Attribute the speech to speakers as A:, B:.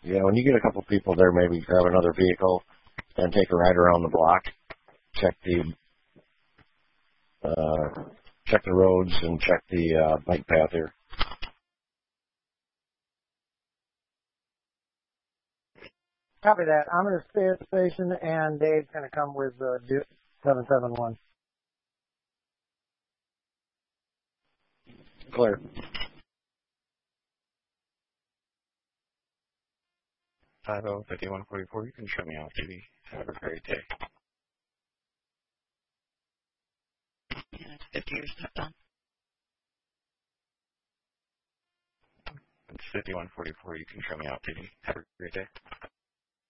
A: Yeah, when you get a couple people there, maybe grab another vehicle and take a ride around the block. Check the roads and check the bike path here.
B: Copy that. I'm going to stay at the station, and Dave's going to come with 771.
A: Clear.
C: Five-0, 5144, you can show me off duty. Have a great day.
D: Units 50 or stepped on.
C: It's 5144, you can show me off duty. Have a great day.